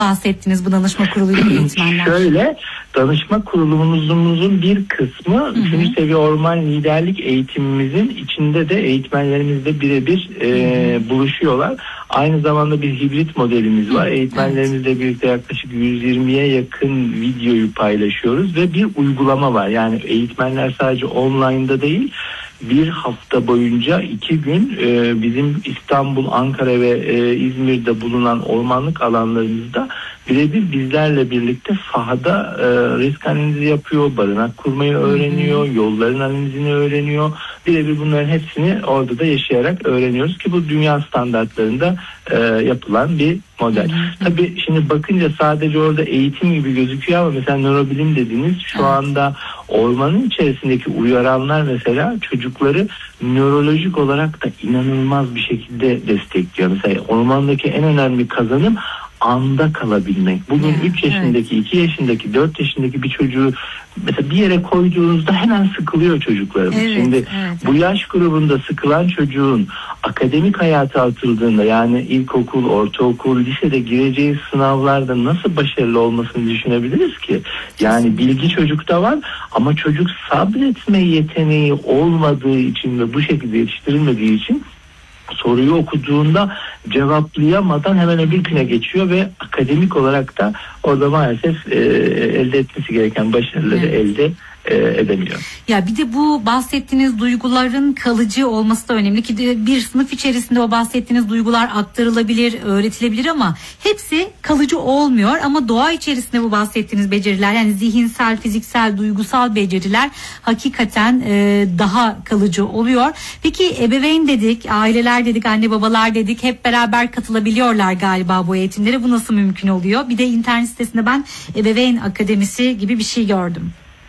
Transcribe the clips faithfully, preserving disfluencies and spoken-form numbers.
bahsettiniz bu danışma kuruluyla eğitmenler? Şöyle, danışma kurulumuzun bir kısmı üçüncü seviye orman liderlik eğitimimizin içinde de eğitmenlerimizle birebir e, buluşuyorlar. Aynı zamanda bir hibrit modelimiz var. Eğitmenlerimizle evet. birlikte yaklaşık yüz yirmiye yakın videoyu paylaşıyoruz ve bir uygulama var. Yani eğitmenler sadece online'da değil, bir hafta boyunca iki gün e, bizim İstanbul, Ankara ve e, İzmir'de bulunan ormanlık alanlarımızda birebir bizlerle birlikte sahada e, risk analizi yapıyor, barınak kurmayı öğreniyor, yolların analizini öğreniyor. Birebir bunların hepsini orada da yaşayarak öğreniyoruz ki bu dünya standartlarında e, yapılan bir model. Tabii şimdi bakınca sadece orada eğitim gibi gözüküyor ama mesela nörobilim dediğiniz şu evet. anda ormanın içerisindeki uyaranlar mesela çocukları nörolojik olarak da inanılmaz bir şekilde destekliyor. Mesela ormandaki en önemli kazanım anda kalabilmek. Bugün üç yaşındaki, iki yaşındaki, dört yaşındaki bir çocuğu mesela bir yere koyduğunuzda hemen sıkılıyor çocuklarımız. Evet, Şimdi evet. bu yaş grubunda sıkılan çocuğun akademik hayata atıldığında, yani ilkokul, ortaokul, lisede gireceği sınavlarda nasıl başarılı olmasını düşünebiliriz ki? Yani bilgi çocukta var ama çocuk sabretme yeteneği olmadığı için ve bu şekilde yetiştirilmediği için soruyu okuduğunda cevaplayamadan hemen öbür güne geçiyor ve akademik olarak da orada maalesef e, elde etmesi gereken başarıları evet. elde e, edemiyor. Ya bir de bu bahsettiğiniz duyguların kalıcı olması da önemli ki bir sınıf içerisinde o bahsettiğiniz duygular aktarılabilir, öğretilebilir ama hepsi kalıcı olmuyor. Ama doğa içerisinde bu bahsettiğiniz beceriler, yani zihinsel, fiziksel, duygusal beceriler hakikaten e, daha kalıcı oluyor. Peki ebeveyn dedik, aileler dedik, anne babalar dedik, hep beraber katılabiliyorlar galiba bu eğitimlere. Bu nasıl mümkün oluyor? Bir de internet sitesinde ben ebeveyn akademisi gibi bir şey gördüm.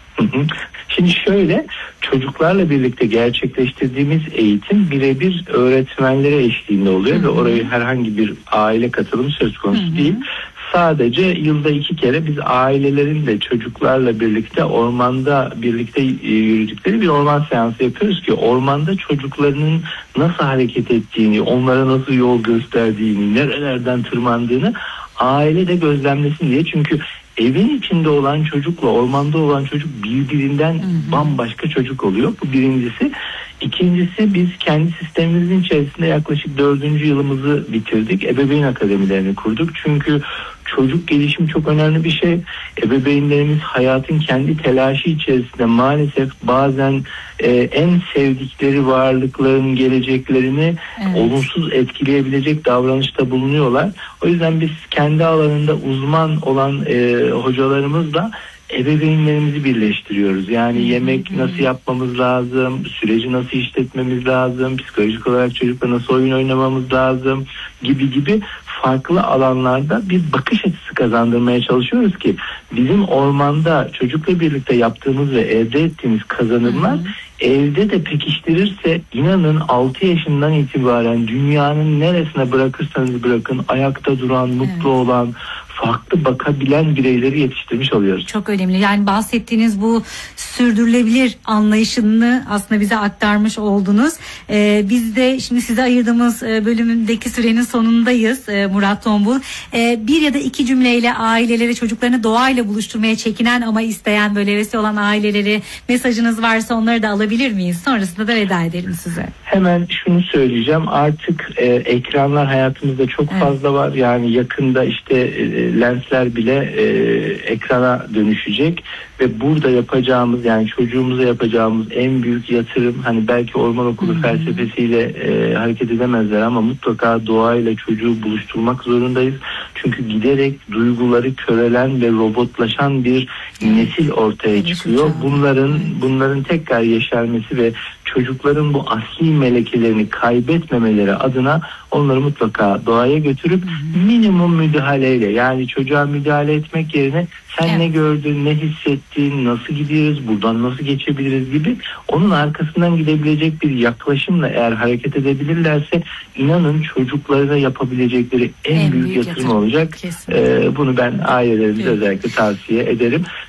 Şimdi şöyle, çocuklarla birlikte gerçekleştirdiğimiz eğitim birebir öğretmenlere eşliğinde oluyor hı hı. ve oraya herhangi bir aile katılım söz konusu hı hı. değil. Sadece yılda iki kere biz ailelerin de çocuklarla birlikte ormanda birlikte yürüdükleri bir orman seansı yapıyoruz ki ormanda çocuklarının nasıl hareket ettiğini, onlara nasıl yol gösterdiğini, nerelerden tırmandığını aile de gözlemlesin diye. Çünkü evin içinde olan çocukla ormanda olan çocuk birbirinden hı hı. bambaşka çocuk oluyor. Bu birincisi. İkincisi, biz kendi sistemimizin içerisinde yaklaşık dördüncü yılımızı bitirdik. Ebeveyn akademilerini kurduk. Çünkü çocuk gelişimi çok önemli bir şey. Ebeveynlerimiz hayatın kendi telaşı içerisinde maalesef bazen e, en sevdikleri varlıkların geleceklerini evet. olumsuz etkileyebilecek davranışta bulunuyorlar. O yüzden biz kendi alanında uzman olan e, hocalarımızla ebeveynlerimizi birleştiriyoruz. Yani hmm. yemek nasıl yapmamız lazım, süreci nasıl işletmemiz lazım, psikolojik olarak çocukla nasıl oyun oynamamız lazım gibi gibi farklı alanlarda bir bakış açısı kazandırmaya çalışıyoruz ki bizim ormanda çocukla birlikte yaptığımız ve elde ettiğimiz kazanımlar hmm. evde de pekiştirirse inanın altı yaşından itibaren dünyanın neresine bırakırsanız bırakın ayakta duran, mutlu evet. olan, farklı bakabilen bireyleri yetiştirmiş oluyoruz. Çok önemli. Yani bahsettiğiniz bu sürdürülebilir anlayışını aslında bize aktarmış oldunuz. Ee, biz de şimdi size ayırdığımız bölümündeki sürenin sonundayız ee, Murat Tombul. Ee, bir ya da iki cümleyle aileleri, çocuklarını doğayla buluşturmaya çekinen ama isteyen, böyle hevesli olan aileleri mesajınız varsa onları da alabilir miyiz? Sonrasında da veda edelim size. Hemen şunu söyleyeceğim. Artık e, ekranlar hayatımızda çok evet. fazla var. Yani yakında işte e, lensler bile e, ekrana dönüşecek ve burada yapacağımız, yani çocuğumuza yapacağımız en büyük yatırım, hani belki orman okulu hmm. felsefesiyle e, hareket edemezler ama mutlaka doğayla çocuğu buluşturmak zorundayız. Çünkü giderek duyguları körelen ve robotlaşan bir nesil ortaya çıkıyor. Bunların bunların tekrar yeşermesi ve çocukların bu asli melekelerini kaybetmemeleri adına onları mutlaka doğaya götürüp minimum müdahaleyle, yani çocuğa müdahale etmek yerine sen evet. ne gördün, ne hissettin, nasıl gidiyoruz, buradan nasıl geçebiliriz gibi onun arkasından gidebilecek bir yaklaşımla eğer hareket edebilirlerse inanın çocuklarına yapabilecekleri en, en büyük, büyük yatırım, yatırım olacak. Ee, bunu ben ailelerimize özellikle tavsiye ederim.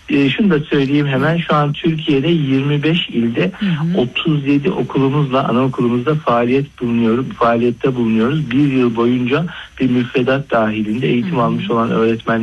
e, şunu da söyleyeyim hemen, şu an Türkiye'de yirmi beş ilde hı hı. otuz yedi okulumuzla anaokulumuzda faaliyet bulunuyoruz, faaliyette bulunuyoruz. Bir yıl boyunca bir müfredat dahilinde eğitim hı hı. almış olan öğretmenler